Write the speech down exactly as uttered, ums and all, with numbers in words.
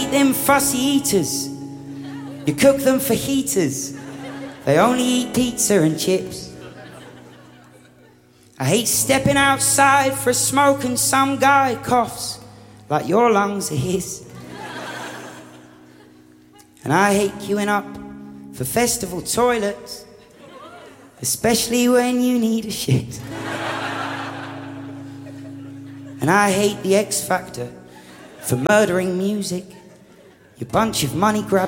hate them fussy eaters. You cook them for heaters. They only eat pizza and chips. I hate stepping outside for a smoke and some guy coughs like your lungs are his. And I hate queuing up for festival toilets, especially when you need a shit. And I hate the X Factor for murdering music, you bunch of money grabbers.